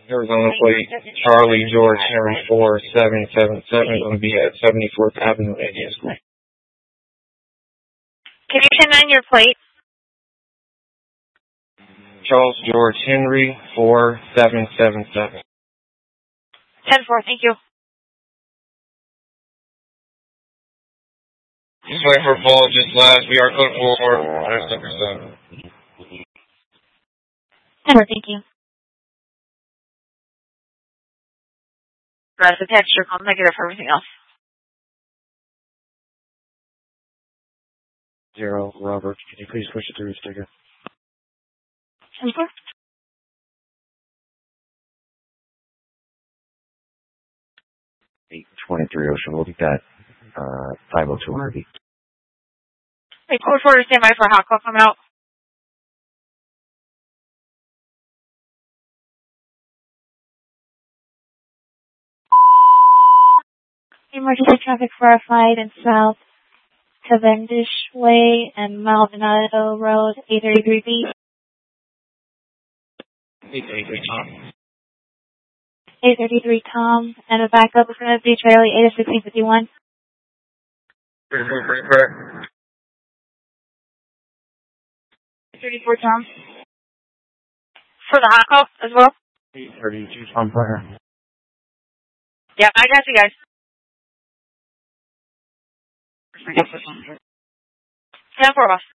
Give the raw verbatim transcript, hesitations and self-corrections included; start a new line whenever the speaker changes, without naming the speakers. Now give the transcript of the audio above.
Arizona plate, Charlie George Henry four seven seven seven, going to be at seventy-fourth Avenue A D S School.
Can you ten nine your plate?
Charles George Henry four seven seven seven.
ten four, thank you.
Just wait for Paul, just last. We are code four, that's number seven.
ten four, thank you. Press the text, you're called negative for everything else.
Zero, Robert, can you please push it through your sticker?
ten four.
eight twenty-three Ocean, we'll get that, uh, five oh two R V.
Wait, code four to stand by for a hot call come out. Emergency traffic verified in South Cavendish Way and Maldonado Road, eight thirty-three B.
eight thirty-three Tom.
eight thirty-three Tom, and a backup is going to be Charlie eight sixteen fifty-one. thirty-four Tom. For the hot call as well?
eight thirty-two Tom Fire.
Yeah, I got you guys. ten four, boss.